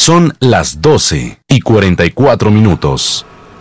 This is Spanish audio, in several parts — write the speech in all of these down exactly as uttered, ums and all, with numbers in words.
Son las doce y cuarenta y cuatro minutos.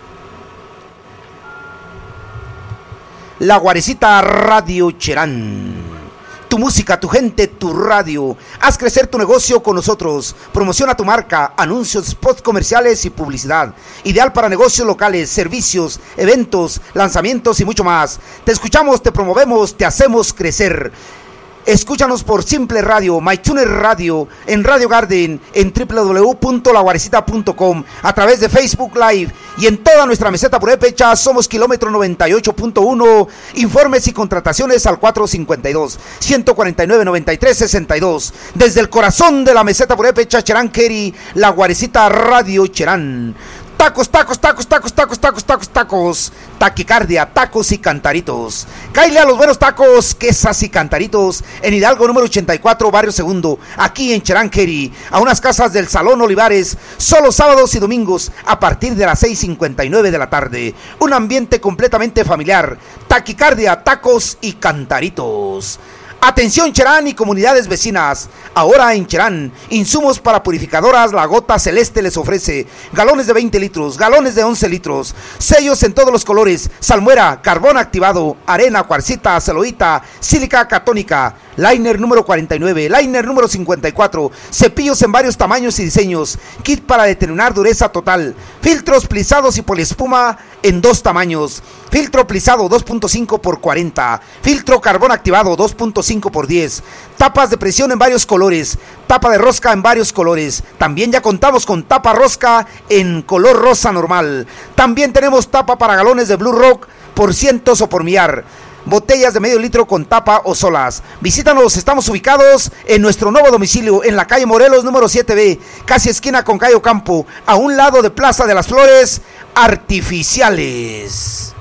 La Guarecita Radio Cherán. Tu música, tu gente, tu radio. Haz crecer tu negocio con nosotros. Promociona tu marca, anuncios, spots comerciales y publicidad. Ideal para negocios locales, servicios, eventos, lanzamientos y mucho más. Te escuchamos, te promovemos, te hacemos crecer. Escúchanos por Simple Radio, MyTuner Radio, en Radio Garden, en doble u doble u doble u punto la guarecita punto com, a través de Facebook Live y en toda nuestra meseta purépecha. Somos kilómetro noventa y ocho punto uno. Informes y contrataciones al cuatro cinco dos, uno cuatro nueve, nueve tres seis dos. Desde el corazón de la meseta purépecha, Cherán Keri, La Guarecita Radio Cherán. Tacos, tacos, tacos, tacos, tacos, tacos, tacos, tacos, taquicardia, tacos y cantaritos. Cáile a los buenos tacos, quesas y cantaritos en Hidalgo número ochenta y cuatro, Barrio Segundo, aquí en Cherán Keri, a unas casas del Salón Olivares, solo sábados y domingos a partir de las seis cincuenta y nueve de la tarde. Un ambiente completamente familiar. Taquicardia, tacos y cantaritos. Atención Cherán y comunidades vecinas, ahora en Cherán, insumos para purificadoras La Gota Celeste les ofrece galones de veinte litros, galones de once litros, sellos en todos los colores, salmuera, carbón activado, arena, cuarcita, celuloita, sílica catónica, liner número cuarenta y nueve, liner número cincuenta y cuatro, cepillos en varios tamaños y diseños, kit para determinar dureza total, filtros plisados y poliespuma en dos tamaños, filtro plisado dos punto cinco por cuarenta, filtro carbón activado dos punto cinco por diez, tapas de presión en varios colores, tapa de rosca en varios colores. También ya contamos con tapa rosca en color rosa normal. También tenemos tapa para galones de Blue Rock por cientos o por millar. Botellas de medio litro con tapa o solas. Visítanos, estamos ubicados en nuestro nuevo domicilio en la calle Morelos número siete B, casi esquina con Cayo Campo, a un lado de Plaza de las Flores Artificiales.